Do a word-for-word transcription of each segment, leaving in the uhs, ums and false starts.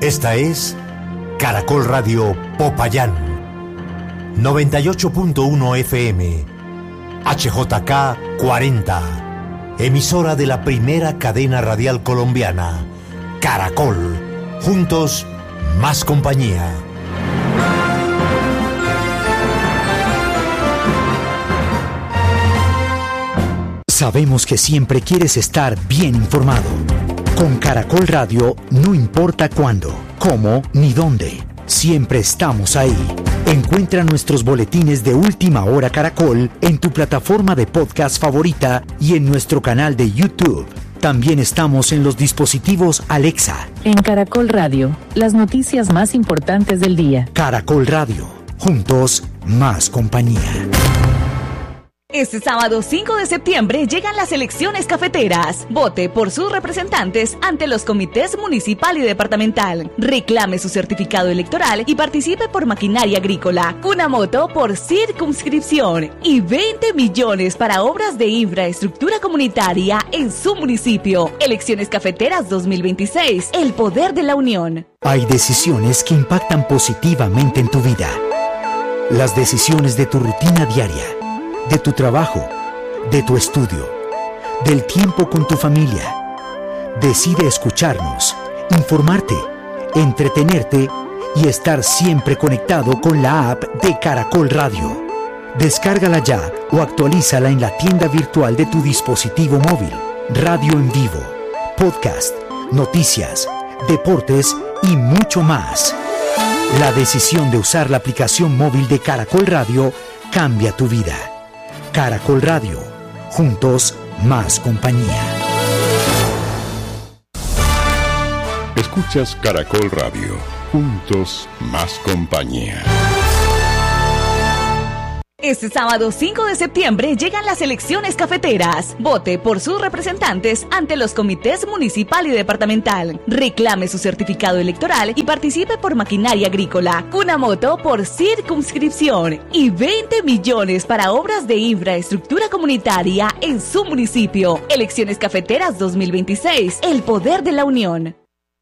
Esta es Caracol Radio Popayán, noventa y ocho punto uno F M, H J K cuarenta, emisora de la primera cadena radial colombiana, Caracol. Juntos, más compañía. Sabemos que siempre quieres estar bien informado. Con Caracol Radio, no importa cuándo, cómo ni dónde, siempre estamos ahí. Encuentra nuestros boletines de Última Hora Caracol en tu plataforma de podcast favorita y en nuestro canal de YouTube. También estamos en los dispositivos Alexa. En Caracol Radio, las noticias más importantes del día. Caracol Radio, juntos, más compañía. Este sábado cinco de septiembre llegan las elecciones cafeteras. Vote por sus representantes ante los comités municipal y departamental. Reclame su certificado electoral y participe por maquinaria agrícola, una moto por circunscripción y veinte millones para obras de infraestructura comunitaria en su municipio. Elecciones cafeteras dos mil veintiséis. El poder de la unión. Hay decisiones que impactan positivamente en tu vida. Las decisiones de tu rutina diaria, de tu trabajo, de tu estudio, del tiempo con tu familia. Decide escucharnos, informarte, entretenerte y estar siempre conectado con la app de Caracol Radio. Descárgala ya o actualízala en la tienda virtual de tu dispositivo móvil. Radio en vivo, podcast, noticias, deportes y mucho más. La decisión de usar la aplicación móvil de Caracol Radio cambia tu vida. Caracol Radio, juntos, más compañía. Escuchas Caracol Radio, juntos, más compañía. Este sábado cinco de septiembre llegan las elecciones cafeteras. Vote por sus representantes ante los comités municipal y departamental. Reclame su certificado electoral y participe por maquinaria agrícola, una moto por circunscripción y veinte millones para obras de infraestructura comunitaria en su municipio. Elecciones cafeteras dos mil veintiséis. El poder de la unión.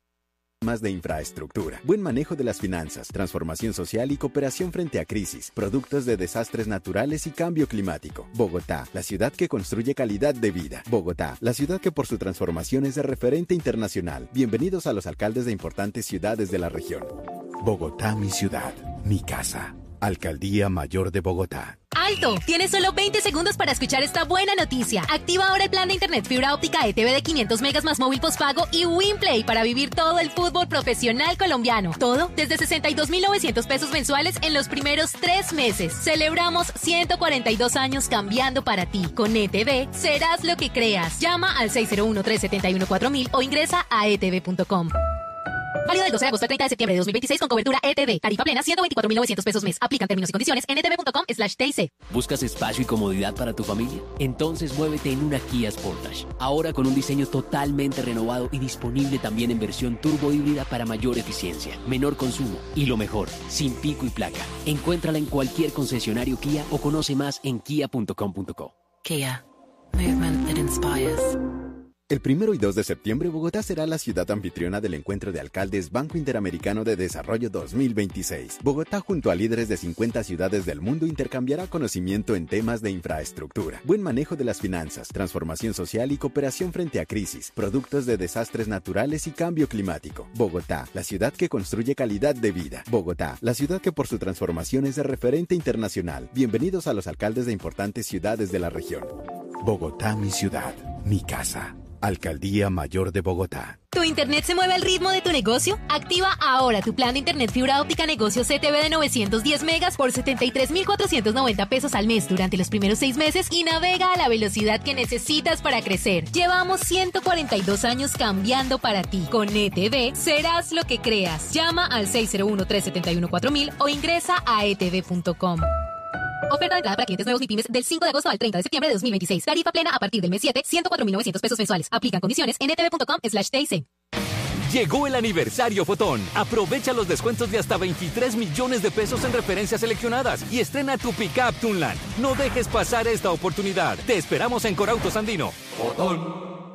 Más de infraestructura, buen manejo de las finanzas, transformación social y cooperación frente a crisis, productos de desastres naturales y cambio climático. Bogotá, la ciudad que construye calidad de vida. Bogotá, la ciudad que por su transformación es de referente internacional. Bienvenidos a los alcaldes de importantes ciudades de la región. Bogotá, mi ciudad, mi casa. Alcaldía Mayor de Bogotá. ¡Alto! Tienes solo veinte segundos para escuchar esta buena noticia. Activa ahora el plan de internet fibra óptica E T V de quinientos megas más móvil postpago y WinPlay para vivir todo el fútbol profesional colombiano. Todo desde sesenta y dos mil novecientos pesos mensuales en los primeros tres meses. Celebramos ciento cuarenta y dos años cambiando para ti. Con E T V serás lo que creas. Llama al seis cero uno, tres siete uno, cuatro mil o ingresa a e t v punto com. Válido del doce de agosto al treinta de septiembre de dos mil veintiséis con cobertura E T V. Tarifa plena ciento veinticuatro mil novecientos pesos mes. Aplican términos y condiciones en e t v punto com slash t i c. ¿Buscas espacio y comodidad para tu familia? Entonces muévete en una Kia Sportage. Ahora con un diseño totalmente renovado y disponible también en versión turbo híbrida para mayor eficiencia, menor consumo y lo mejor, sin pico y placa. Encuéntrala en cualquier concesionario Kia o conoce más en kia punto com punto co. Kia. Movement that inspires. El primero y dos de septiembre, Bogotá será la ciudad anfitriona del Encuentro de Alcaldes Banco Interamericano de Desarrollo dos mil veintiséis. Bogotá, junto a líderes de cincuenta ciudades del mundo, intercambiará conocimiento en temas de infraestructura, buen manejo de las finanzas, transformación social y cooperación frente a crisis, productos de desastres naturales y cambio climático. Bogotá, la ciudad que construye calidad de vida. Bogotá, la ciudad que por su transformación es de referente internacional. Bienvenidos a los alcaldes de importantes ciudades de la región. Bogotá, mi ciudad, mi casa. Alcaldía Mayor de Bogotá. ¿Tu internet se mueve al ritmo de tu negocio? Activa ahora tu plan de internet fibra óptica negocio C T V de novecientos diez megas por setenta y tres mil cuatrocientos noventa pesos al mes durante los primeros seis meses y navega a la velocidad que necesitas para crecer. Llevamos ciento cuarenta y dos años cambiando para ti. Con E T V serás lo que creas. Llama al seis cero uno, tres siete uno, cuatro mil o ingresa a e t v punto com. Oferta de entrada para clientes nuevos y pymes del cinco de agosto al treinta de septiembre de dos mil veintiséis. Tarifa plena a partir del mes siete, ciento cuatro mil novecientos pesos mensuales. Aplican condiciones en e t v punto com slash t i c. Llegó el aniversario Fotón. Aprovecha los descuentos de hasta veintitrés millones de pesos en referencias seleccionadas y estrena tu pick-up Tunland. No dejes pasar esta oportunidad. Te esperamos en Corautos Andino. Fotón.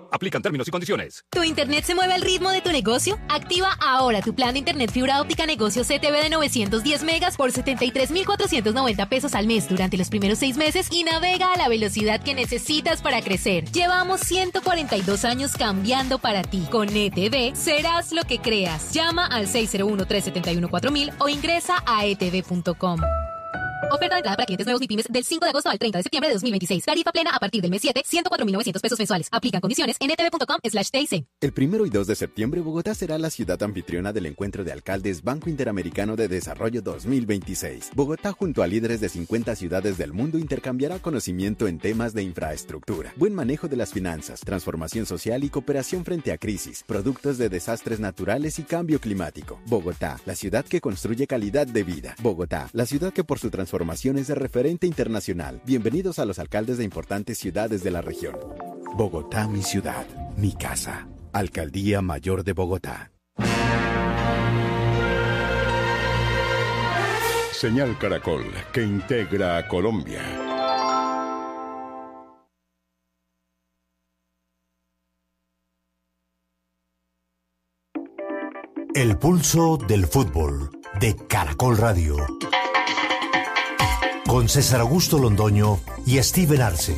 Aplican términos y condiciones. ¿Tu internet se mueve al ritmo de tu negocio? Activa ahora tu plan de internet fibra óptica negocio C T V de novecientos diez megas por setenta y tres mil cuatrocientos noventa pesos al mes durante los primeros seis meses y navega a la velocidad que necesitas para crecer. Llevamos ciento cuarenta y dos años cambiando para ti. Con E T V serás lo que creas. Llama al seis cero uno, tres siete uno, cuatro mil o ingresa a e t v punto com. Oferta de entrada para clientes nuevos y pymes del cinco de agosto al treinta de septiembre de dos mil veintiséis. Tarifa plena a partir del mes siete, ciento cuatro mil novecientos pesos mensuales. Aplican condiciones en e t v punto com slash t i c. El primero y dos de septiembre, Bogotá será la ciudad anfitriona del Encuentro de Alcaldes Banco Interamericano de Desarrollo dos mil veintiséis. Bogotá, junto a líderes de cincuenta ciudades del mundo, intercambiará conocimiento en temas de infraestructura, buen manejo de las finanzas, transformación social y cooperación frente a crisis, productos de desastres naturales y cambio climático. Bogotá, la ciudad que construye calidad de vida. Bogotá, la ciudad que por su transformación es de referente internacional. Bienvenidos a los alcaldes de importantes ciudades de la región. Bogotá, mi ciudad, mi casa. Alcaldía Mayor de Bogotá. Señal Caracol, que integra a Colombia. El pulso del fútbol de Caracol Radio. Con César Augusto Londoño y Steven Arce.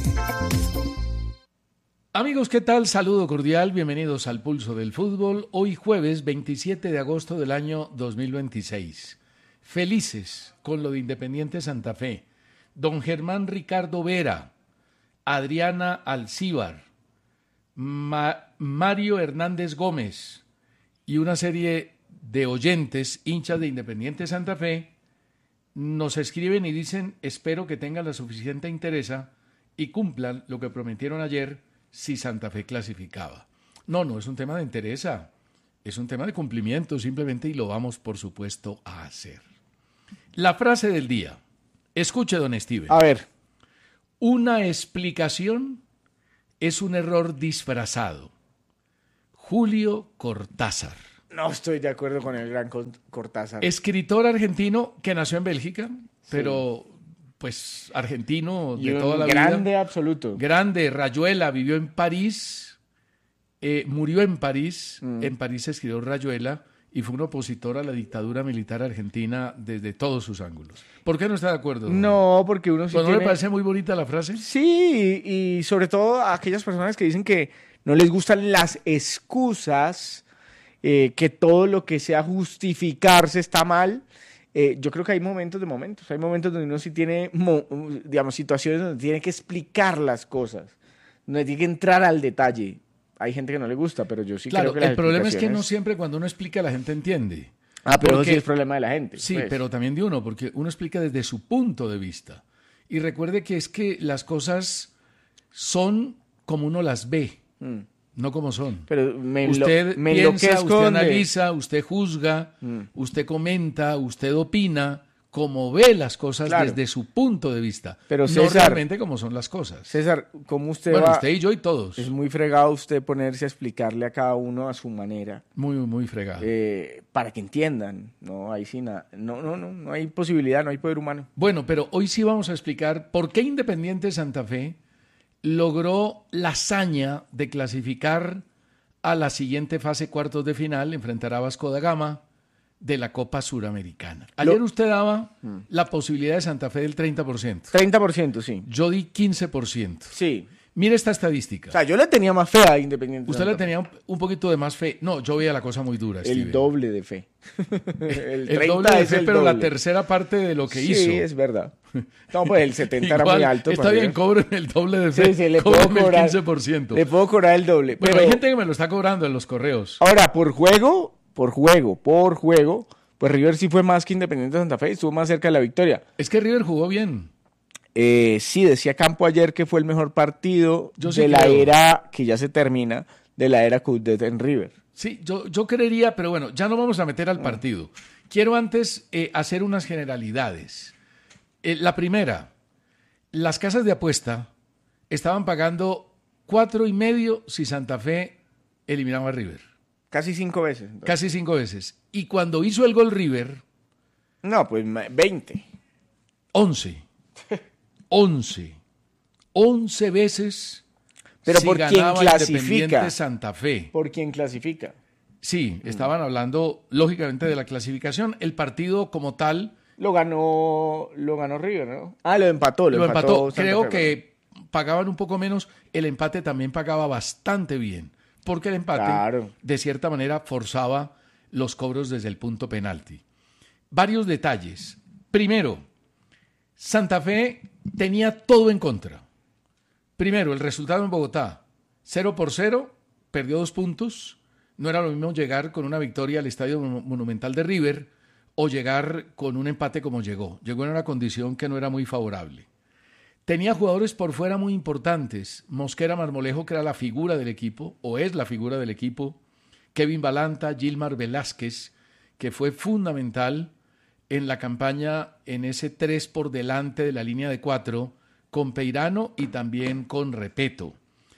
Amigos, ¿qué tal? Saludo cordial, bienvenidos al Pulso del Fútbol. Hoy jueves veintisiete de agosto del año dos mil veintiséis. Felices con lo de Independiente Santa Fe. Don Germán Ricardo Vera, Adriana Alcíbar, Ma- Mario Hernández Gómez y una serie de oyentes, hinchas de Independiente Santa Fe, nos escriben y dicen: espero que tengan la suficiente interesa y cumplan lo que prometieron ayer si Santa Fe clasificaba. No, no es un tema de interesa, es un tema de cumplimiento simplemente, y lo vamos por supuesto a hacer. La frase del día. Escuche, don Steven. A ver. Una explicación es un error disfrazado. Julio Cortázar. No estoy de acuerdo con el gran Cortázar. Escritor argentino que nació en Bélgica, pero sí, pues argentino de toda la vida. Grande absoluto. Grande, Rayuela, vivió en París, eh, murió en París, mm. en París escribió Rayuela y fue un opositor a la dictadura militar argentina desde todos sus ángulos. ¿Por qué no está de acuerdo? No, porque uno sí ¿No tiene... le parece muy bonita la frase? Sí, y sobre todo a aquellas personas que dicen que no les gustan las excusas, Eh, que todo lo que sea justificarse está mal. Eh, yo creo que hay momentos de momentos, hay momentos donde uno sí tiene, mo, digamos, situaciones donde tiene que explicar las cosas, donde tiene que entrar al detalle. Hay gente que no le gusta, pero yo sí claro, creo que las el problema es que no siempre cuando uno explica la gente entiende. Ah, pero porque, sí es problema de la gente. Sí, pues. pero también de uno, porque uno explica desde su punto de vista. Y recuerde que es que las cosas son como uno las ve. Mm. No como son. Pero me usted lo, me piensa, usted analiza, usted juzga, mm. usted comenta, usted opina, como ve las cosas claro. desde su punto de vista. Pero César, no realmente como son las cosas. César, ¿cómo usted bueno, va? usted y yo y todos. Es muy fregado usted ponerse a explicarle a cada uno a su manera. Muy, muy fregado. Eh, para que entiendan. No, ahí sí nada. No, no, no, no hay posibilidad, no hay poder humano. Bueno, pero hoy sí vamos a explicar por qué Independiente Santa Fe logró la hazaña de clasificar a la siguiente fase cuartos de final, enfrentará a Vasco da Gama de la Copa Suramericana. Ayer Lo... usted daba mm. la posibilidad de Santa Fe del treinta por ciento. treinta por ciento, sí. Yo di quince por ciento. Sí. Mire esta estadística. O sea, yo le tenía más fe a Independiente. Usted le tenía un, un poquito de más fe. No, yo veía la cosa muy dura, El Steven. doble de fe. el el doble de fe, pero doble. La tercera parte de lo que sí, hizo. Sí, es verdad. No, pues el setenta Igual, era muy alto. Está bien, cobren el doble de fe. Sí, sí, le puedo cobrar el quince por ciento. Le puedo cobrar el doble. Bueno, pero hay gente que me lo está cobrando en los correos. Ahora, por juego, por juego, por juego, pues River sí fue más que Independiente de Santa Fe, estuvo más cerca de la victoria. Es que River jugó bien. Eh, sí, decía Campo ayer que fue el mejor partido yo sí de creo. la era, que ya se termina, de la era Coudet en River. Sí, yo, yo creería, pero bueno, ya no vamos a meter al partido. Quiero antes eh, hacer unas generalidades. Eh, la primera, las casas de apuesta estaban pagando cuatro y medio si Santa Fe eliminaba a River. Casi cinco veces. Entonces. Casi cinco veces. Y cuando hizo el gol River... No, pues veinte. once. once. once veces Pero si ¿por quién ganaba clasifica? Independiente Santa Fe. ¿Por quién clasifica? Sí, estaban hablando lógicamente de la clasificación. El partido como tal... Lo ganó, lo ganó River, ¿no? Ah, lo empató. Lo, Lo empató. empató. Santa Creo Fe, que pagaban un poco menos. El empate también pagaba bastante bien. Porque el empate, Claro. de cierta manera, forzaba los cobros desde el punto penalti. Varios detalles. Primero, Santa Fe tenía todo en contra. Primero, el resultado en Bogotá. cero por cero, perdió dos puntos. No era lo mismo llegar con una victoria al Estadio Monumental de River o llegar con un empate como llegó. Llegó en una condición que no era muy favorable. Tenía jugadores por fuera muy importantes. Mosquera Marmolejo, que era la figura del equipo, o es la figura del equipo. Kevin Balanta, Gilmar Velázquez, que fue fundamental en la campaña en ese tres por delante de la línea de cuatro, con Peirano y también con Repeto.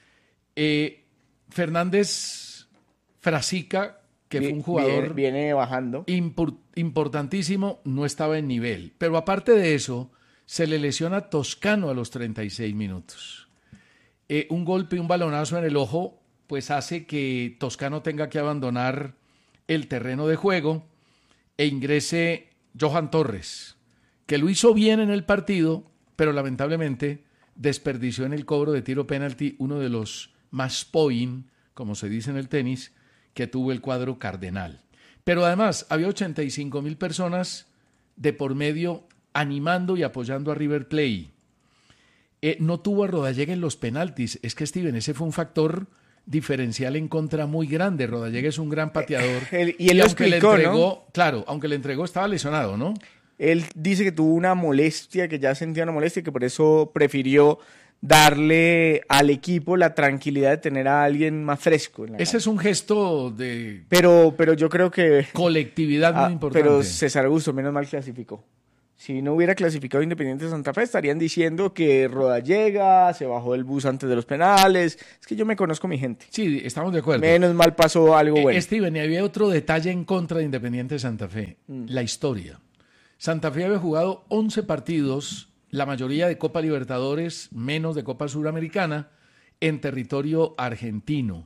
Eh, Fernández Frasica, que fue un jugador viene, viene bajando. Impor, importantísimo, no estaba en nivel. Pero aparte de eso, se le lesiona Toscano a los treinta y seis minutos. Eh, un golpe y un balonazo en el ojo, pues hace que Toscano tenga que abandonar el terreno de juego e ingrese Johan Torres, que lo hizo bien en el partido, pero lamentablemente desperdició en el cobro de tiro penalti uno de los más point, como se dice en el tenis, que tuvo el cuadro cardenal. Pero además había ochenta y cinco mil personas de por medio animando y apoyando a River Plate. Eh, no tuvo a Rodallega en los penaltis. Es que, Steven, ese fue un factor diferencial en contra muy grande. Rodallega es un gran pateador. El, y él y lo aunque explicó, le entregó, ¿no? Claro, aunque le entregó estaba lesionado, ¿no? Él dice que tuvo una molestia, que ya sentía una molestia y que por eso prefirió darle al equipo la tranquilidad de tener a alguien más fresco. En la Ese es un gesto de pero, pero yo creo que... colectividad ah, muy importante. Pero César Augusto, menos mal clasificó. Si no hubiera clasificado Independiente de Santa Fe, estarían diciendo que Rodallega se bajó del bus antes de los penales. Es que yo me conozco mi gente. Sí, estamos de acuerdo. Menos mal pasó algo bueno. Eh, Steven, y había otro detalle en contra de Independiente de Santa Fe. Mm. La historia. Santa Fe había jugado once partidos, la mayoría de Copa Libertadores, menos de Copa Suramericana, en territorio argentino.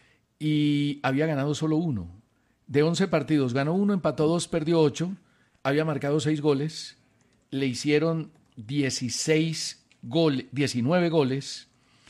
Y había ganado solo uno. De once partidos, ganó uno, empató dos, perdió ocho. Había marcado seis goles. Le hicieron dieciséis goles, diecinueve goles.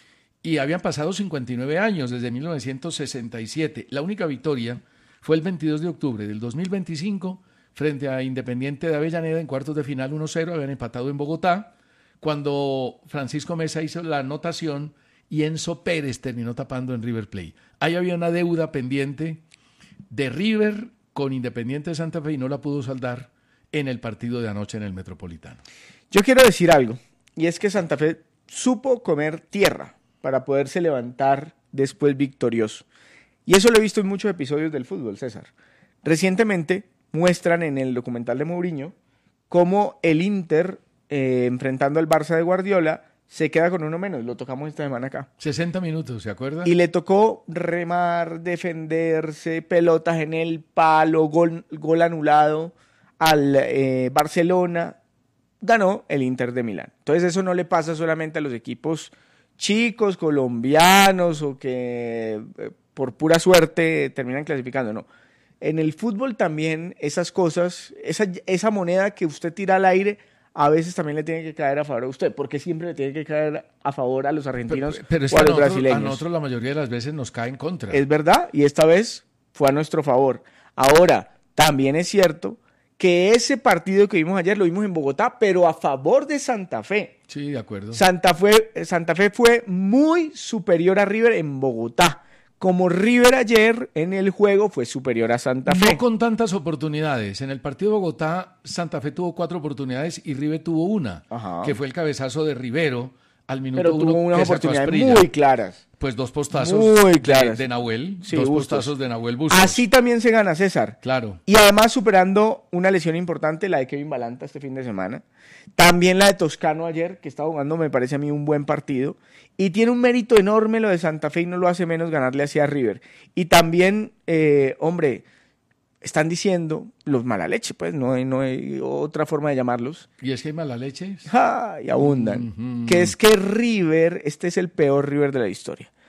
Y habían pasado cincuenta y nueve años, desde mil novecientos sesenta y siete. La única victoria fue el veintidós de octubre del dos mil veinticinco, frente a Independiente de Avellaneda en cuartos de final uno cero, habían empatado en Bogotá, cuando Francisco Mesa hizo la anotación y Enzo Pérez terminó tapando en River Plate. Ahí había una deuda pendiente de River con Independiente de Santa Fe y no la pudo saldar en el partido de anoche en el Metropolitano. Yo quiero decir algo, y es que Santa Fe supo comer tierra para poderse levantar después victorioso. Y eso lo he visto en muchos episodios del fútbol, César. Recientemente muestran en el documental de Mourinho cómo el Inter, eh, enfrentando al Barça de Guardiola, se queda con uno menos. Lo tocamos esta semana acá. sesenta minutos, ¿se acuerda? Y le tocó remar, defenderse, pelotas en el palo, gol, gol anulado al eh, Barcelona. Ganó el Inter de Milán. Entonces eso no le pasa solamente a los equipos chicos, colombianos o que eh, por pura suerte terminan clasificando, no. En el fútbol también esas cosas, esa, esa moneda que usted tira al aire, a veces también le tiene que caer a favor a usted, porque siempre le tiene que caer a favor a los argentinos pero, pero es o a que los a nosotros, brasileños. A nosotros la mayoría de las veces nos cae en contra. Es verdad, y esta vez fue a nuestro favor. Ahora, también es cierto que ese partido que vimos ayer lo vimos en Bogotá, pero a favor de Santa Fe. Sí, de acuerdo. Santa Fe, Santa Fe fue muy superior a River en Bogotá. Como River ayer en el juego fue superior a Santa Fe. No con tantas oportunidades. En el partido de Bogotá, Santa Fe tuvo cuatro oportunidades y River tuvo una, Ajá. que fue el cabezazo de Rivero al minuto Pero uno. tuvo unas que oportunidades muy claras. Pues dos postazos muy claras. De, de Nahuel. Sí, dos Bustos. postazos de Nahuel Bustos. Así también se gana, César. Claro. Y además superando una lesión importante, la de Kevin Balanta este fin de semana. También la de Toscano ayer, que estaba jugando, me parece a mí, un buen partido. Y tiene un mérito enorme lo de Santa Fe y no lo hace menos ganarle hacia River. Y también, eh, hombre, están diciendo los mala leche, pues no hay, no hay otra forma de llamarlos. ¿Y es que hay mala leche? ¡Ah! Y abundan. Mm-hmm. Que es que River, este es el peor River de la historia.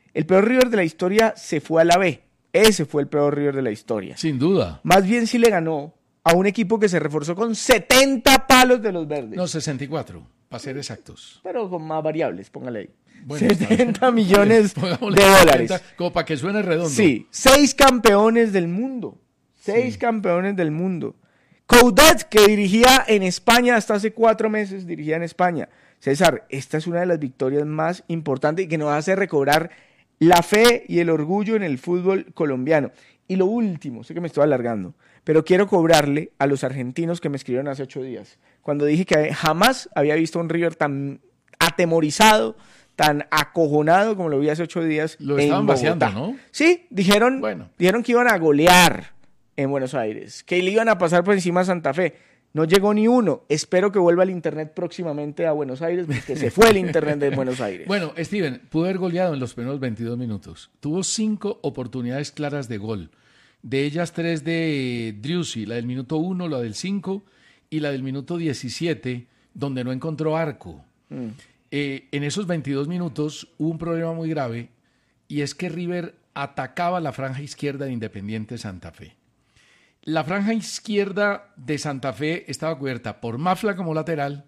El peor River de la historia se fue a la B. Ese fue el peor River de la historia. Sin duda. Más bien sí le ganó a un equipo que se reforzó con setenta palos de los verdes. No, sesenta y cuatro, para ser exactos. Pero con más variables, póngale ahí. Bueno, setenta millones de dólares. setenta, como para que suene redondo. Sí, seis campeones del mundo. Seis sí. campeones del mundo. Coudet, que dirigía en España hasta hace cuatro meses, dirigía en España. César, esta es una de las victorias más importantes y que nos hace recobrar la fe y el orgullo en el fútbol colombiano. Y lo último, sé que me estoy alargando, pero quiero cobrarle a los argentinos que me escribieron hace ocho días, cuando dije que jamás había visto un River tan atemorizado, tan acojonado como lo vi hace ocho días. Lo en estaban Bogotá. vaciando, ¿no? Sí, dijeron, bueno. dijeron que iban a golear en Buenos Aires, que le iban a pasar por encima a Santa Fe. No llegó ni uno. Espero que vuelva el internet próximamente a Buenos Aires, porque se fue el internet de Buenos Aires. Bueno, Steven, pudo haber goleado en los primeros veintidós minutos. Tuvo cinco oportunidades claras de gol. De ellas, tres de Driussi, la del minuto uno, la del cinco y la del minuto diecisiete, donde no encontró arco. Mm. Eh, en esos veintidós minutos hubo un problema muy grave, y es que River atacaba la franja izquierda de Independiente Santa Fe. La franja izquierda de Santa Fe estaba cubierta por Mafla como lateral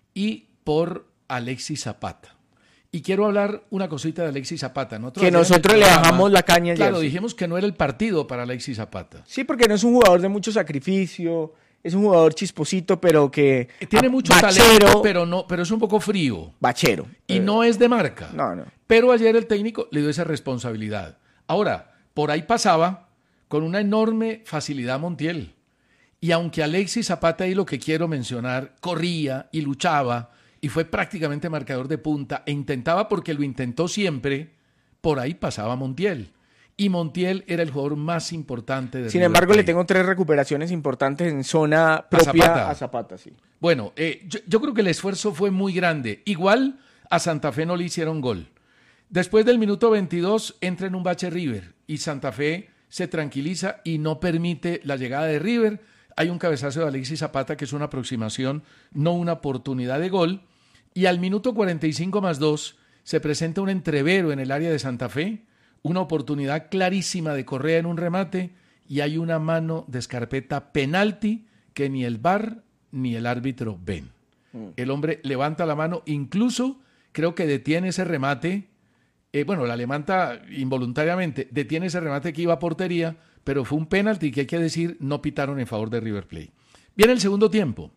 y por Alexis Zapata. Y quiero hablar una cosita de Alexis Zapata. Nosotros que nosotros le bajamos la caña. Claro, ya, dijimos que no era el partido para Alexis Zapata. Sí, porque no es un jugador de mucho sacrificio, es un jugador chisposito, pero que... Tiene mucho bachero, talento, pero, no, pero es un poco frío. Bachero. Y eh, no es de marca. No, no. Pero ayer el técnico le dio esa responsabilidad. Ahora, por ahí pasaba con una enorme facilidad a Montiel. Y aunque Alexis Zapata, y lo que quiero mencionar, corría y luchaba y fue prácticamente marcador de punta e intentaba, porque lo intentó siempre, por ahí pasaba Montiel. Y Montiel era el jugador más importante de Sin embargo, le tengo tres recuperaciones importantes en zona propia a Zapata, a Zapata sí. Bueno, eh, yo, yo creo que el esfuerzo fue muy grande. Igual a Santa Fe no le hicieron gol. Después del minuto veintidós entra en un bache River y Santa Fe se tranquiliza y no permite la llegada de River. Hay un cabezazo de Alexis Zapata que es una aproximación, no una oportunidad de gol. Y al minuto cuarenta y cinco más dos se presenta un entrevero en el área de Santa Fe, una oportunidad clarísima de Correa en un remate y hay una mano de Scarpetta penalti que ni el V A R ni el árbitro ven. Mm. El hombre levanta la mano, incluso creo que detiene ese remate. Eh, bueno, la levanta involuntariamente, detiene ese remate que iba a portería, pero fue un penalti que hay que decir no pitaron en favor de River Plate. Viene el segundo tiempo.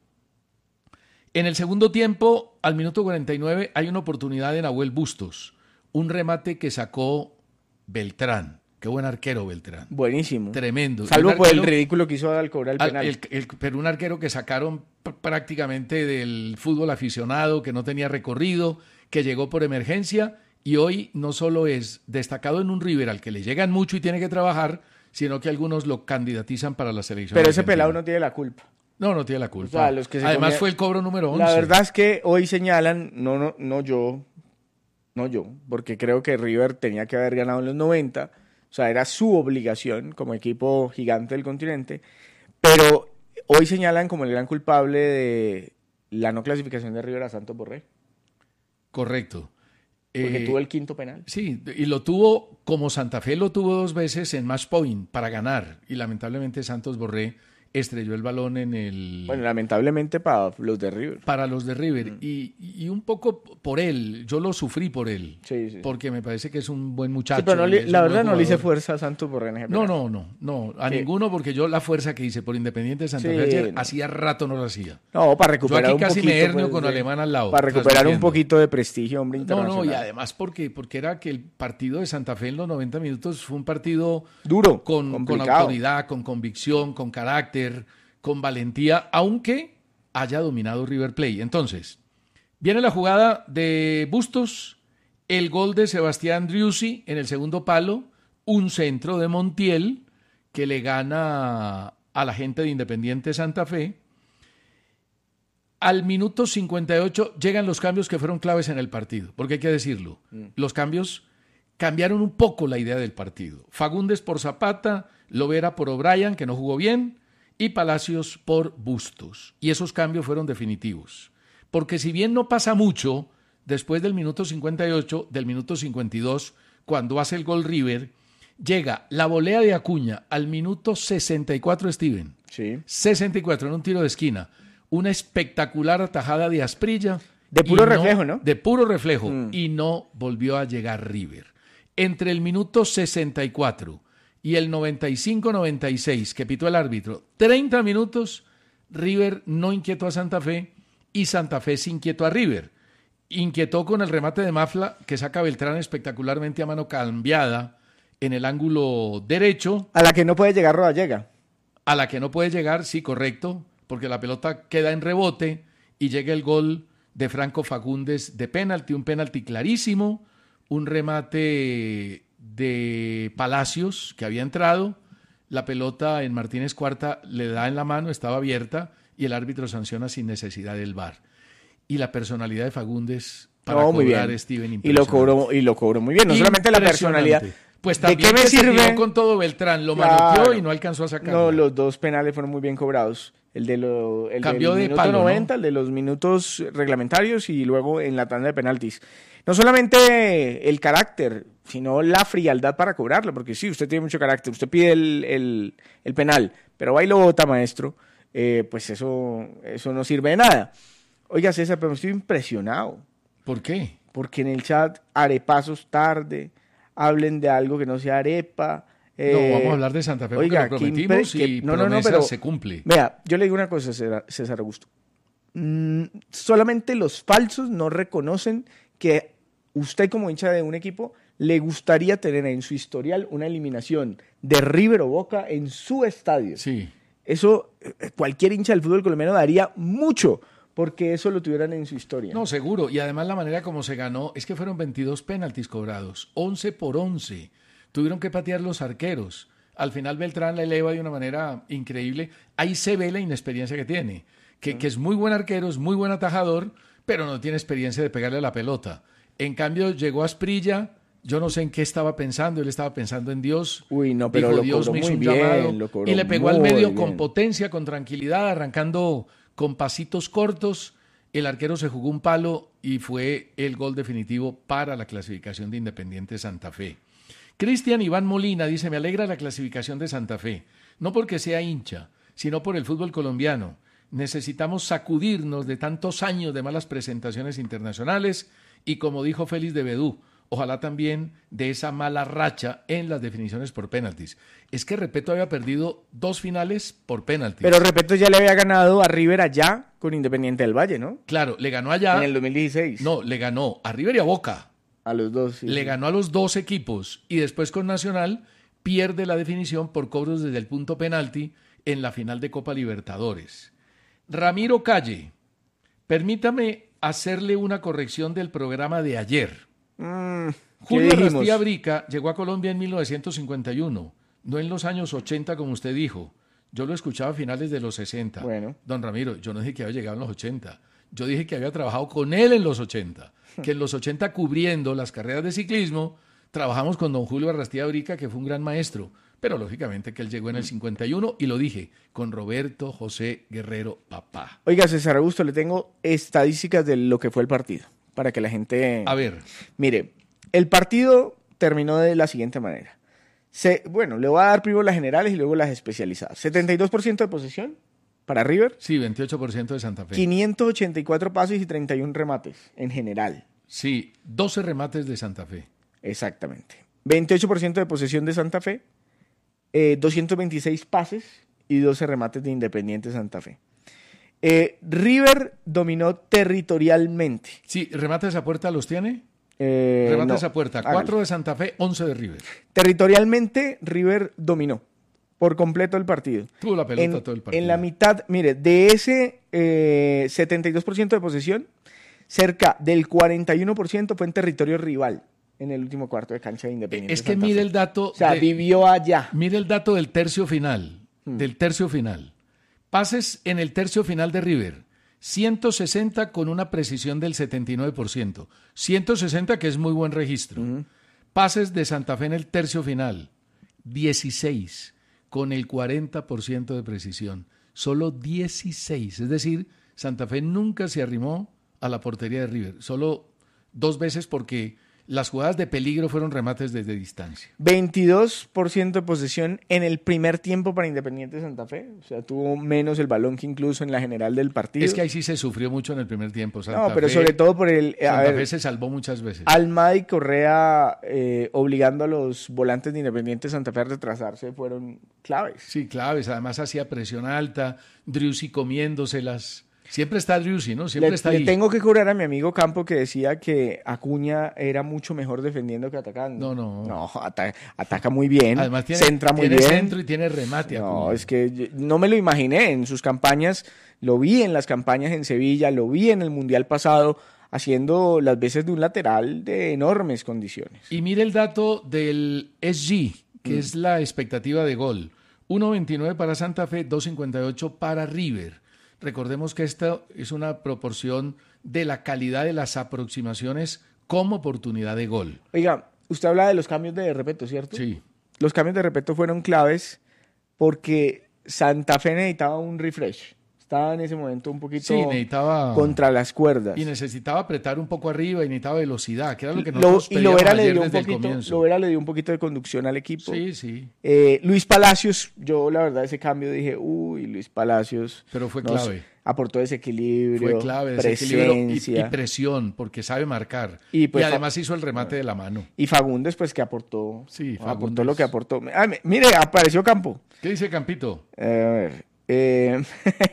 En el segundo tiempo, al minuto cuarenta y nueve, hay una oportunidad de Nahuel Bustos, un remate que sacó Beltrán. Qué buen arquero Beltrán. Buenísimo. Tremendo. Salvo arquero, por el ridículo que hizo al cobrar el penal. El, el, pero un arquero que sacaron p- prácticamente del fútbol aficionado, que no tenía recorrido, que llegó por emergencia. Y hoy no solo es destacado en un River al que le llegan mucho y tiene que trabajar, sino que algunos lo candidatizan para la selección. Pero ese pelado no tiene la culpa. No, no tiene la culpa. O sea, los que se Además comían... fue el cobro número once. La verdad es que hoy señalan, no, no, no yo, no yo, porque creo que River tenía que haber ganado en los noventa, o sea, era su obligación como equipo gigante del continente, pero hoy señalan como el gran culpable de la no clasificación de River a Santos Borré. Correcto. Porque eh, tuvo el quinto penal. Sí, y lo tuvo como Santa Fe lo tuvo dos veces en match point para ganar. Y lamentablemente Santos Borré estrelló el balón en el... Bueno, lamentablemente para los de River. Para los de River. Mm. Y, y un poco por él. Yo lo sufrí por él. Sí, sí. Porque me parece que es un buen muchacho. Sí, pero no le, la verdad no le hice fuerza a Santos Borré en ese No, no, no. no a sí. ninguno, porque yo la fuerza que hice por Independiente de Santa sí, Fe ayer, no. hacía rato no lo hacía. No, para recuperar yo aquí un casi poquito, me hernio pues, con de, Alemán al lado. Para recuperar un poquito de prestigio, hombre, internacional. No, no, y además porque, porque era que el partido de Santa Fe en los noventa minutos fue un partido... Duro, con, con autoridad, con convicción, con carácter... con valentía, aunque haya dominado River Plate. Entonces, viene la jugada de Bustos, el gol de Sebastián Driussi en el segundo palo, un centro de Montiel que le gana a la gente de Independiente Santa Fe. Al minuto cincuenta y ocho llegan los cambios que fueron claves en el partido, porque hay que decirlo, mm. los cambios cambiaron un poco la idea del partido. Fagundes por Zapata, Lovera por O'Brien, que no jugó bien, y Palacios por Bustos. Y esos cambios fueron definitivos. Porque si bien no pasa mucho, después del minuto cincuenta y ocho, del minuto cincuenta y dos, cuando hace el gol River, llega la volea de Acuña al minuto sesenta y cuatro, Steven. Sí. sesenta y cuatro en un tiro de esquina. Una espectacular atajada de Asprilla. De puro no, reflejo, ¿no? De puro reflejo. Mm. Y no volvió a llegar River. Entre el minuto sesenta y cuatro y el noventa y cinco noventa y seis que pitó el árbitro, treinta minutos, River no inquietó a Santa Fe y Santa Fe se inquietó a River. Inquietó con el remate de Mafla que saca Beltrán espectacularmente a mano cambiada en el ángulo derecho. A la que no puede llegar Rodallega. A la que no puede llegar, sí, correcto, porque la pelota queda en rebote y llega el gol de Franco Fagundes de penalti, un penalti clarísimo, un remate de Palacios que había entrado, la pelota en Martínez Cuarta le da en la mano, estaba abierta y el árbitro sanciona sin necesidad del V A R. Y la personalidad de Fagundes para no, muy cobrar, bien. Steven, y lo cobró y lo cobró muy bien, no solamente la personalidad. Pues ¿De también qué me que se sirve? tiró con todo Beltrán, lo Claro. manoteó y no alcanzó a sacarlo. No, los dos penales fueron muy bien cobrados. El de lo, el Cambió del de minuto palo, noventa, ¿no? el de los minutos reglamentarios y luego en la tanda de penaltis. No solamente el carácter, sino la frialdad para cobrarlo, porque sí, usted tiene mucho carácter, usted pide el, el, el penal, pero va y lo bota, maestro, eh, pues eso, eso no sirve de nada. Oiga, César, pero estoy impresionado. ¿Por qué? Porque en el chat, arepasos tarde, hablen de algo que no sea arepa. No, eh, vamos a hablar de Santa Fe porque oiga, lo que prometimos impre- y que- no, no, no, promesa pero- se cumple. Vea, yo le digo una cosa, César, César Augusto. Mm, solamente los falsos no reconocen que usted como hincha de un equipo le gustaría tener en su historial una eliminación de River o Boca en su estadio. Sí. Eso eh, cualquier hincha del fútbol colombiano daría mucho porque eso lo tuvieran en su historia. No, seguro. Y además la manera como se ganó es que fueron veintidós penaltis cobrados, once por once. Tuvieron que patear los arqueros. Al final Beltrán la eleva de una manera increíble. Ahí se ve la inexperiencia que tiene. Que, que es muy buen arquero, es muy buen atajador, pero no tiene experiencia de pegarle a la pelota. En cambio llegó Asprilla, yo no sé en qué estaba pensando, él estaba pensando en Dios. Uy, no, pero Dijo, lo Dios cobró me hizo muy un bien, llamado lo cobró y le pegó al muy medio bien. con potencia, con tranquilidad, arrancando con pasitos cortos. El arquero se jugó un palo y fue el gol definitivo para la clasificación de Independiente Santa Fe. Cristian Iván Molina dice, me alegra la clasificación de Santa Fe, no porque sea hincha, sino por el fútbol colombiano. Necesitamos sacudirnos de tantos años de malas presentaciones internacionales y, como dijo Félix de Bedú, ojalá también de esa mala racha en las definiciones por penaltis. Es que Repeto había perdido dos finales por penaltis. Pero Repeto ya le había ganado a River allá con Independiente del Valle, ¿no? Claro, le ganó allá. En el dos mil dieciséis. No, le ganó a River y a Boca. A los dos, sí. Le sí. ganó a los dos equipos y después con Nacional pierde la definición por cobros desde el punto penalti en la final de Copa Libertadores. Ramiro Calle, permítame hacerle una corrección del programa de ayer. Mm, ¿qué Julio dijimos? Rastía Brica llegó a Colombia en mil novecientos cincuenta y uno, no en los años ochenta como usted dijo. Yo lo escuchaba a finales de los sesenta. Bueno. Don Ramiro, yo no dije que había llegado en los ochenta. Yo dije que había trabajado con él en los ochenta. Que en los ochenta, cubriendo las carreras de ciclismo, trabajamos con don Julio Arrastía Brica, que fue un gran maestro. Pero lógicamente que él llegó en el cincuenta y uno y lo dije, con Roberto José Guerrero Papá. Oiga, César Augusto, le tengo estadísticas de lo que fue el partido, para que la gente... A ver. Mire, el partido terminó de la siguiente manera. Se, bueno, le voy a dar primero las generales y luego las especializadas. setenta y dos por ciento de posesión para River. Sí, veintiocho por ciento de Santa Fe. quinientos ochenta y cuatro pases y treinta y uno remates en general. Sí, doce remates de Santa Fe. Exactamente. veintiocho por ciento de posesión de Santa Fe, eh, doscientos veintiséis pases y doce remates de Independiente Santa Fe. Eh, River dominó territorialmente. Sí, ¿remates a puerta los tiene? Eh, Remates no, a puerta. hágale. Cuatro de Santa Fe, once de River. Territorialmente, River dominó por completo el partido. Tuvo la pelota en, todo el partido. En la mitad, mire, de ese eh, setenta y dos por ciento de posesión, cerca del cuarenta y uno por ciento fue en territorio rival en el último cuarto de cancha de Independiente. Es que Santa mire Fe. el dato. O sea, de- vivió allá. Mire el dato del tercio final. Hmm. Del tercio final. Pases en el tercio final de River. ciento sesenta con una precisión del setenta y nueve por ciento. ciento sesenta que es muy buen registro. Ujú. Pases de Santa Fe en el tercio final. dieciséis con el cuarenta por ciento de precisión. Solo dieciséis. Es decir, Santa Fe nunca se arrimó a la portería de River. Solo dos veces porque las jugadas de peligro fueron remates desde distancia. veintidós por ciento de posesión en el primer tiempo para Independiente Santa Fe. O sea, tuvo menos el balón que incluso en la general del partido. Es que ahí sí se sufrió mucho en el primer tiempo. Santa no, pero Fe, sobre todo por el... A Santa ver, Fe se salvó muchas veces. Almada y Correa eh, obligando a los volantes de Independiente Santa Fe a retrasarse fueron claves. Sí, claves. Además hacía presión alta, Driussi comiéndoselas. Siempre está Driussi, ¿no? Siempre le, está le ahí. tengo que cobrar a mi amigo Campo que decía que Acuña era mucho mejor defendiendo que atacando. No, no. No, ata- ataca muy bien, Además tiene, centra muy tiene bien. centro y tiene remate. No, Acuña. es que yo no me lo imaginé en sus campañas, lo vi en las campañas en Sevilla, lo vi en el Mundial pasado, haciendo las veces de un lateral de enormes condiciones. Y mire el dato del S G, que mm. es la expectativa de gol. uno veintinueve para Santa Fe, dos cincuenta y ocho para River. Recordemos que esta es una proporción de la calidad de las aproximaciones como oportunidad de gol. Oiga, usted habla de los cambios de Repeto, ¿cierto? Sí. Los cambios de Repeto fueron claves porque Santa Fe necesitaba un refresh. Estaba en ese momento un poquito sí, necesitaba, contra las cuerdas. Y necesitaba apretar un poco arriba y necesitaba velocidad, que era lo que lo, nosotros y lo pedíamos le ayer dio un desde poquito, el comienzo. Lo Vera le dio un poquito de conducción al equipo. Sí, sí. Eh, Luis Palacios, yo la verdad ese cambio dije, uy, Luis Palacios. Pero fue no clave. Sé, aportó desequilibrio, fue clave, presencia. Y, y presión, porque sabe marcar. Y, pues, y además hizo el remate de la mano. Y Fagundes, pues, que aportó. Sí, Fagundes. Aportó lo que aportó. Ah, mire, apareció Campo. ¿Qué dice Campito? Eh, a ver, eh...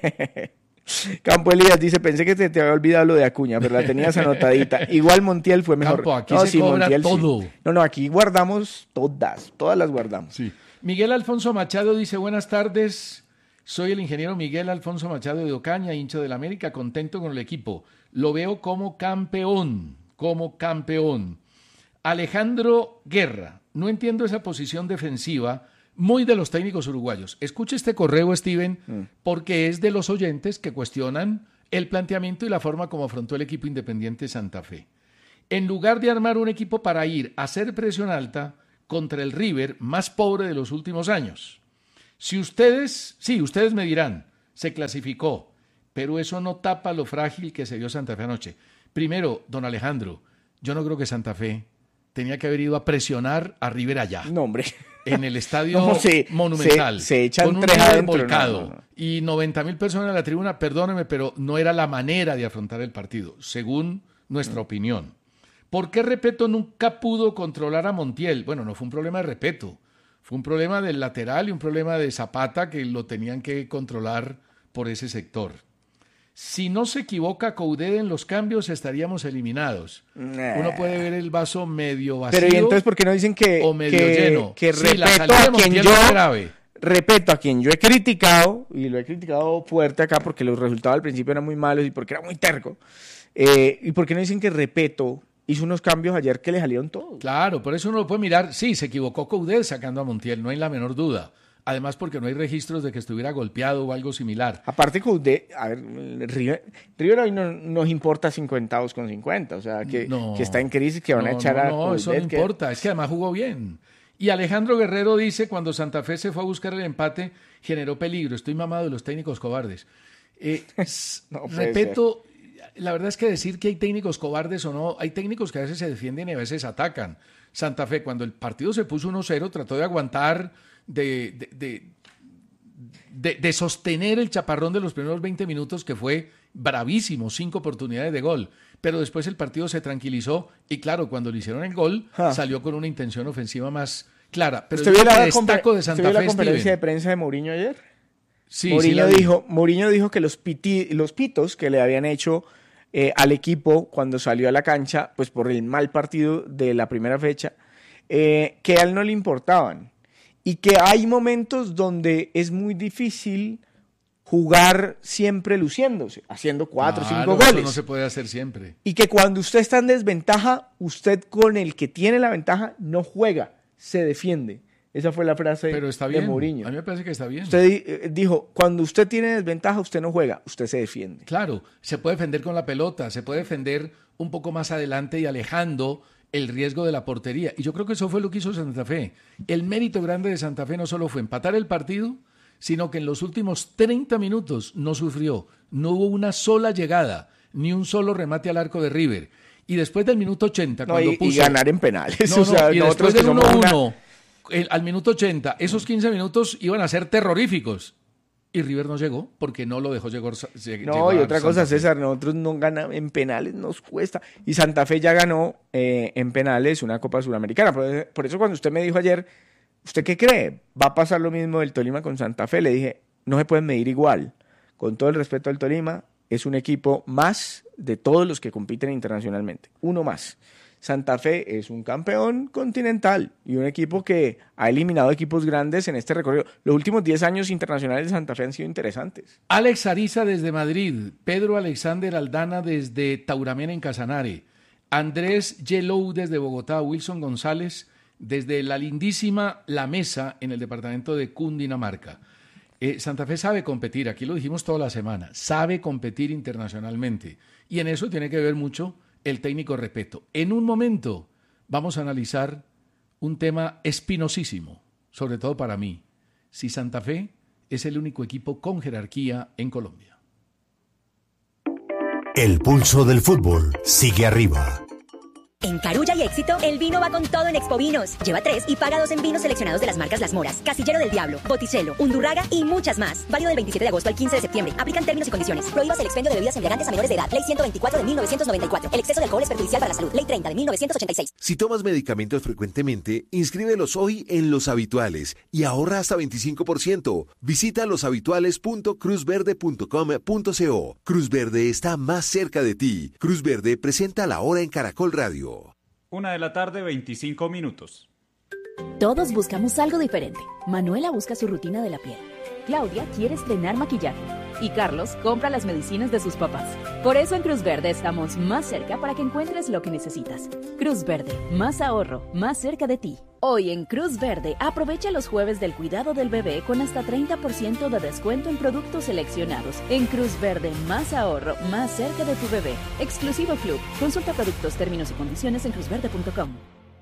Campo Elías dice, pensé que te, te había olvidado lo de Acuña, pero la tenías anotadita. Igual Montiel fue mejor. Campo, aquí no, se sí, cobra Montiel, todo. Sí. No, no, aquí guardamos todas, todas las guardamos. Sí. Miguel Alfonso Machado dice, buenas tardes, soy el ingeniero Miguel Alfonso Machado de Ocaña, hincha del América, contento con el equipo. Lo veo como campeón, como campeón. Alejandro Guerra, no entiendo esa posición defensiva muy de los técnicos uruguayos. Escuche este correo, Steven, mm. porque es de los oyentes que cuestionan el planteamiento y la forma como afrontó el equipo Independiente Santa Fe. En lugar de armar un equipo para ir a hacer presión alta contra el River más pobre de los últimos años. Si ustedes, sí, ustedes me dirán, se clasificó, pero eso no tapa lo frágil que se vio Santa Fe anoche. Primero, don Alejandro, yo no creo que Santa Fe tenía que haber ido a presionar a River allá. No, hombre. En el estadio no, se, Monumental. Se, se echan con un tres River adentro, volcado. No, no, no. Y noventa mil personas en la tribuna, perdóneme, pero no era la manera de afrontar el partido, según nuestra mm. opinión. ¿Por qué Repeto nunca pudo controlar a Montiel? Bueno, no fue un problema de Repeto. Fue un problema del lateral y un problema de Zapata que lo tenían que controlar por ese sector. Si no se equivoca Coudet en los cambios, estaríamos eliminados. Nah. Uno puede ver el vaso medio vacío. Pero ¿y entonces por qué no dicen que, o medio que, lleno? que sí, Repeto a quien yo grave. Repeto a quien yo he criticado, y lo he criticado fuerte acá porque los resultados al principio eran muy malos y porque era muy terco. Eh, ¿Y por qué no dicen que Repeto hizo unos cambios ayer que le salieron todos? Claro, por eso uno lo puede mirar. Sí, se equivocó Coudet sacando a Montiel, no hay la menor duda. Además, porque no hay registros de que estuviera golpeado o algo similar. Aparte, Coudet, a ver, River, River hoy no nos importa cincuenta con cincuenta, o sea, que, no, que está en crisis, que van no, a echar no, a No, Coudet, eso no que... importa, es que además jugó bien. Y Alejandro Guerrero dice, cuando Santa Fe se fue a buscar el empate, generó peligro. Estoy mamado de los técnicos cobardes. Eh, no, repito, ser. La verdad es que decir que hay técnicos cobardes o no, hay técnicos que a veces se defienden y a veces atacan. Santa Fe, cuando el partido se puso uno cero, trató de aguantar, de, de, de, de, de sostener el chaparrón de los primeros veinte minutos, que fue bravísimo, cinco oportunidades de gol. Pero después el partido se tranquilizó y claro, cuando le hicieron el gol, ah. salió con una intención ofensiva más clara. Pero ¿Usted vio la, destaco de Santa ¿usted vio Fe, la conferencia Steven? de prensa de Mourinho ayer? Sí, Mourinho, sí dijo, Mourinho dijo que los, piti, los pitos que le habían hecho eh, al equipo cuando salió a la cancha, pues por el mal partido de la primera fecha, eh, que a él no le importaban. Y que hay momentos donde es muy difícil jugar siempre luciéndose, haciendo cuatro o claro, cinco goles. Eso no se puede hacer siempre. Y que cuando usted está en desventaja, usted con el que tiene la ventaja no juega, se defiende. Esa fue la frase Pero está bien. de Mourinho. A mí me parece que está bien. Usted dijo, cuando usted tiene desventaja, usted no juega, usted se defiende. Claro, se puede defender con la pelota, se puede defender un poco más adelante y alejando el riesgo de la portería. Y yo creo que eso fue lo que hizo Santa Fe. El mérito grande de Santa Fe no solo fue empatar el partido, sino que en los últimos treinta minutos no sufrió, no hubo una sola llegada, ni un solo remate al arco de River. Y después del minuto ochenta, no, cuando y, puso... y ganar en penales. No, o sea, no, y después del uno uno uno, al minuto ochenta, esos quince minutos iban a ser terroríficos. Y River no llegó porque no lo dejó llegar. No, y otra cosa, César, nosotros no ganamos en penales, nos cuesta. Y Santa Fe ya ganó eh, en penales una Copa Suramericana. Por, por eso cuando usted me dijo ayer, ¿usted qué cree? ¿Va a pasar lo mismo del Tolima con Santa Fe? Le dije, no se pueden medir igual. Con todo el respeto al Tolima, es un equipo más de todos los que compiten internacionalmente. Uno más. Santa Fe es un campeón continental y un equipo que ha eliminado equipos grandes en este recorrido. Los últimos diez años internacionales de Santa Fe han sido interesantes. Alex Ariza desde Madrid, Pedro Alexander Aldana desde Tauramena en Casanare, Andrés Yelou desde Bogotá, Wilson González desde la lindísima La Mesa en el departamento de Cundinamarca. Eh, Santa Fe sabe competir, aquí lo dijimos toda la semana, sabe competir internacionalmente y en eso tiene que ver mucho el técnico Repeto. En un momento vamos a analizar un tema espinosísimo, sobre todo para mí, si Santa Fe es el único equipo con jerarquía en Colombia. El pulso del fútbol sigue arriba. En Carulla y Éxito, el vino va con todo en Expovinos. Lleva tres y paga dos en vinos seleccionados de las marcas Las Moras, Casillero del Diablo, Botticelo, Undurraga y muchas más. Válido del veintisiete de agosto al quince de septiembre. Aplican términos y condiciones. Prohíbas el expendio de bebidas embriagantes a menores de edad. Ley ciento veinticuatro de mil novecientos noventa y cuatro. El exceso de alcohol es perjudicial para la salud. Ley treinta de mil novecientos ochenta y seis. Si tomas medicamentos frecuentemente, inscríbelos hoy en Los Habituales y ahorra hasta veinticinco por ciento. Visita loshabituales punto cruz verde punto com punto co. Cruz Verde está más cerca de ti. Cruz Verde presenta La Hora en Caracol Radio. Una de la tarde, veinticinco minutos. Todos buscamos algo diferente. Manuela busca su rutina de la piel. Claudia quiere estrenar maquillaje. Y Carlos compra las medicinas de sus papás. Por eso en Cruz Verde estamos más cerca para que encuentres lo que necesitas. Cruz Verde, más ahorro, más cerca de ti. Hoy en Cruz Verde, aprovecha los jueves del cuidado del bebé con hasta treinta por ciento de descuento en productos seleccionados. En Cruz Verde, más ahorro, más cerca de tu bebé. Exclusivo Club. Consulta productos, términos y condiciones en cruz verde punto com.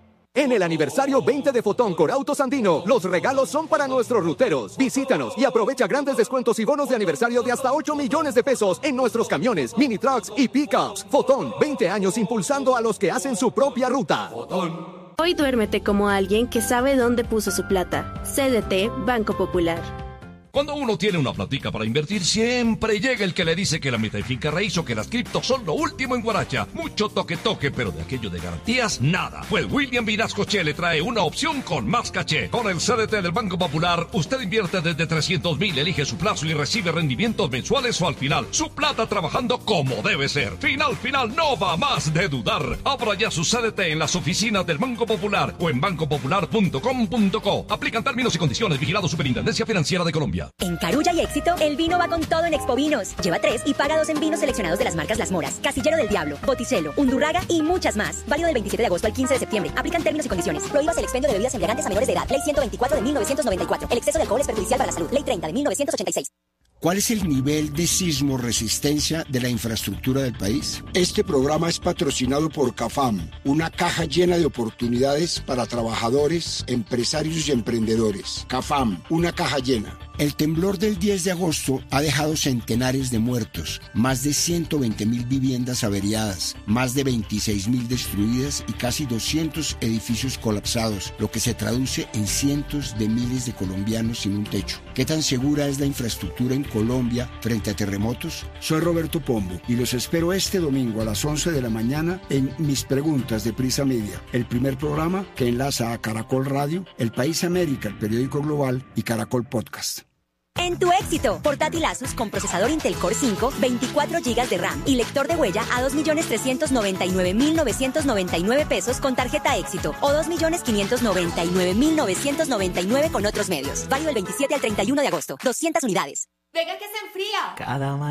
En el aniversario veinte de Fotón con Autos Andino, los regalos son para nuestros ruteros. Visítanos y aprovecha grandes descuentos y bonos de aniversario de hasta ocho millones de pesos en nuestros camiones, mini trucks y pickups. Fotón, veinte años impulsando a los que hacen su propia ruta. Fotón. Hoy duérmete como alguien que sabe dónde puso su plata. C D T Banco Popular. Cuando uno tiene una platica para invertir, siempre llega el que le dice que la mitad de finca raíz o que las criptos son lo último en Guaracha. Mucho toque-toque, pero de aquello de garantías, nada. Pues William Vinasco Che le trae una opción con más caché. Con el C D T del Banco Popular, usted invierte desde trescientos mil, elige su plazo y recibe rendimientos mensuales o al final. Su plata trabajando como debe ser. Final, final, no va más de dudar. Abra ya su C D T en las oficinas del Banco Popular o en banco popular punto com punto co. Aplican términos y condiciones. Vigilado Superintendencia Financiera de Colombia. En Carulla y Éxito, el vino va con todo en Expovinos. Lleva tres y paga dos en vinos seleccionados de las marcas Las Moras, Casillero del Diablo, Botticelo, Undurraga y muchas más. Válido del veintisiete de agosto al quince de septiembre. Aplican términos y condiciones. Prohíbas el expendio de bebidas embriagantes a menores de edad. Ley ciento veinticuatro de mil novecientos noventa y cuatro. El exceso de alcohol es perjudicial para la salud. Ley treinta de mil novecientos ochenta y seis. ¿Cuál es el nivel de sismo resistencia de la infraestructura del país? Este programa es patrocinado por CAFAM, una caja llena de oportunidades para trabajadores, empresarios y emprendedores. CAFAM, una caja llena. El temblor del diez de agosto ha dejado centenares de muertos, más de ciento veinte mil viviendas averiadas, más de veintiséis mil destruidas y casi doscientos edificios colapsados, lo que se traduce en cientos de miles de colombianos sin un techo. ¿Qué tan segura es la infraestructura en Colombia frente a terremotos? Soy Roberto Pombo y los espero este domingo a las once de la mañana en Mis Preguntas de Prisa Media, el primer programa que enlaza a Caracol Radio, El País América, el periódico global y Caracol Podcast. En tu Éxito, portátil Asus con procesador Intel Core cinco, veinticuatro gigas de RAM y lector de huella a dos millones trescientos noventa y nueve mil novecientos noventa y nueve pesos con tarjeta Éxito o dos millones quinientos noventa y nueve mil novecientos noventa y nueve con otros medios. Válido del veintisiete al treinta y uno de agosto. doscientas unidades. Venga que se enfría. Cada